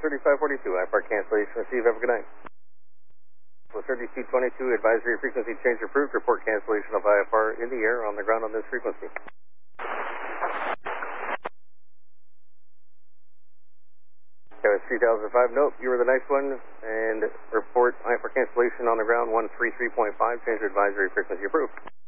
3542, IFR cancellation received. Have a good night. With 3222, advisory frequency change approved. Report cancellation of IFR in the air on the ground on this frequency. Okay, 3005, nope, you were the next one. And report IFR cancellation on the ground 133.5, change advisory frequency approved.